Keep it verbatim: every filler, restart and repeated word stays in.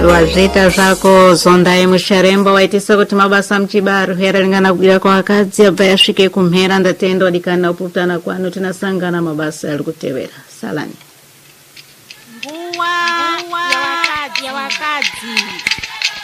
Wazita zako zondaye musharemba waitisa kuti mabasa mchibaru heralingana kugira kwa akadzi abva yasvike kumhera ndatendo adikana uputana kwano tinasangana mabasa yali kutevera salani nguwa ya wakadzi ya wakadzi